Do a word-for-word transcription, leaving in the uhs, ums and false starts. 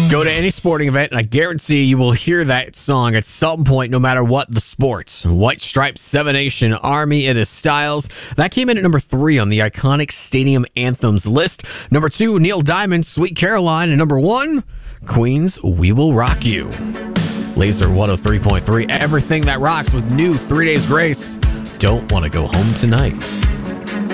Go to any sporting event, and I guarantee you will hear that song at some point, no matter what the sports. White Stripes, Seven Nation Army, It Is Styles. That came in at number three on the iconic stadium anthems list. Number two, Neil Diamond, Sweet Caroline. And number one, Queen's We Will Rock You. Laser one oh three point three, everything that rocks with new Three Days Grace. Don't want to go home tonight.